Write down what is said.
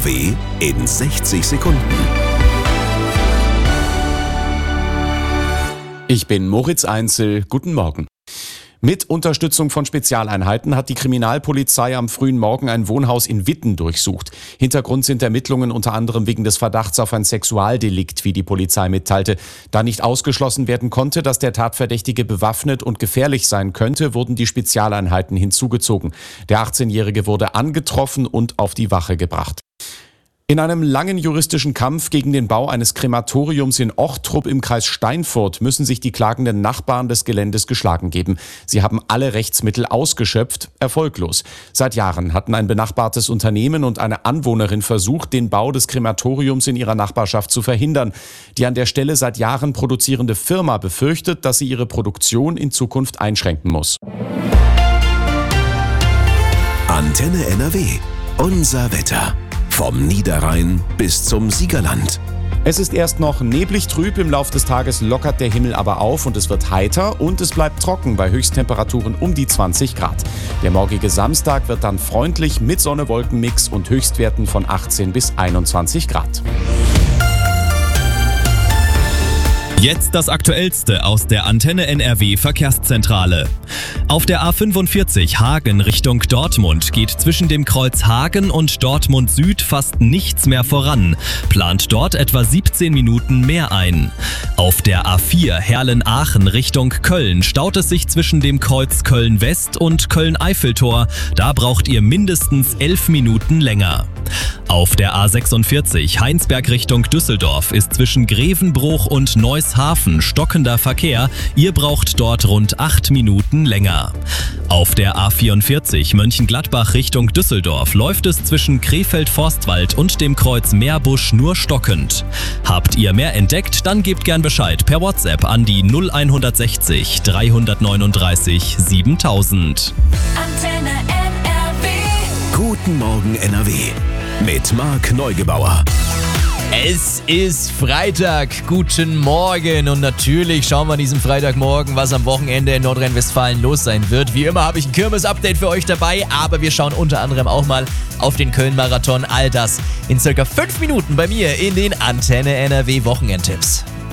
NRW in 60 Sekunden. Ich bin Moritz Einzel. Guten Morgen. Mit Unterstützung von Spezialeinheiten hat die Kriminalpolizei am frühen Morgen ein Wohnhaus in Witten durchsucht. Hintergrund sind Ermittlungen unter anderem wegen des Verdachts auf ein Sexualdelikt, wie die Polizei mitteilte. Da nicht ausgeschlossen werden konnte, dass der Tatverdächtige bewaffnet und gefährlich sein könnte, wurden die Spezialeinheiten hinzugezogen. Der 18-Jährige wurde angetroffen und auf die Wache gebracht. In einem langen juristischen Kampf gegen den Bau eines Krematoriums in Ochtrup im Kreis Steinfurt müssen sich die klagenden Nachbarn des Geländes geschlagen geben. Sie haben alle Rechtsmittel ausgeschöpft, erfolglos. Seit Jahren hatten ein benachbartes Unternehmen und eine Anwohnerin versucht, den Bau des Krematoriums in ihrer Nachbarschaft zu verhindern. Die an der Stelle seit Jahren produzierende Firma befürchtet, dass sie ihre Produktion in Zukunft einschränken muss. Antenne NRW. Unser Wetter. Vom Niederrhein bis zum Siegerland. Es ist erst noch neblig trüb, im Lauf des Tages lockert der Himmel aber auf und es wird heiter und es bleibt trocken bei Höchsttemperaturen um die 20 Grad. Der morgige Samstag wird dann freundlich mit Sonne-Wolken-Mix und Höchstwerten von 18 bis 21 Grad. Jetzt das Aktuellste aus der Antenne NRW Verkehrszentrale. Auf der A45 Hagen Richtung Dortmund geht zwischen dem Kreuz Hagen und Dortmund Süd fast nichts mehr voran. Plant dort etwa 17 Minuten mehr ein. Auf der A4 Herlen-Aachen Richtung Köln staut es sich zwischen dem Kreuz Köln West und Köln-Eiffeltor. Da braucht ihr mindestens 11 Minuten länger. Auf der A46 Heinsberg Richtung Düsseldorf ist zwischen Grevenbruch und Neushafen stockender Verkehr. Ihr braucht dort rund 8 Minuten länger. Auf der A44 Mönchengladbach Richtung Düsseldorf läuft es zwischen Krefeld-Forstwald und dem Kreuz Meerbusch nur stockend. Habt ihr mehr entdeckt? Dann gebt gern Bescheid per WhatsApp an die 0160 339 7000. Antenne NRW. Guten Morgen NRW. Mit Marc Neugebauer. Es ist Freitag, guten Morgen und natürlich schauen wir an diesem Freitagmorgen, was am Wochenende in Nordrhein-Westfalen los sein wird. Wie immer habe ich ein Kirmes-Update für euch dabei, aber wir schauen unter anderem auch mal auf den Köln-Marathon. All das in circa 5 Minuten bei mir in den Antenne NRW Wochenendtipps.